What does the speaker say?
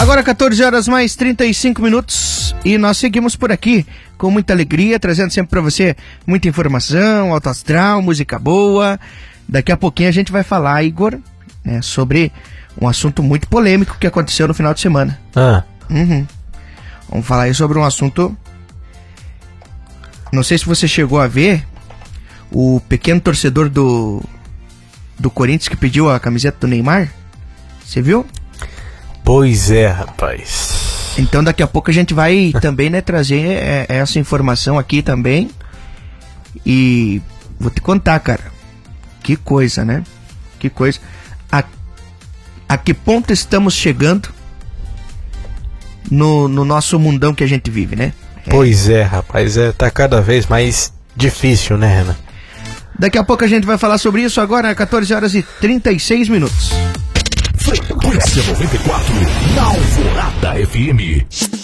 Agora 14 horas mais 35 minutos e nós seguimos por aqui com muita alegria, trazendo sempre para você muita informação, alto astral, música boa. Daqui a pouquinho a gente vai falar, Igor, né, sobre um assunto muito polêmico que aconteceu no final de semana. Vamos falar aí sobre um assunto... Não sei se você chegou a ver o pequeno torcedor do Corinthians que pediu a camiseta do Neymar. Você viu? Pois é, rapaz. Então daqui a pouco a gente vai também, né, trazer essa informação aqui também. E vou te contar, cara. Que coisa, né? Que coisa. A que ponto estamos chegando no nosso mundão que a gente vive, né? Pois é, rapaz. Tá cada vez mais difícil, né, Renan? Daqui a pouco a gente vai falar sobre isso agora, 14 horas e 36 minutos. Frequência 94, na Alvorada FM.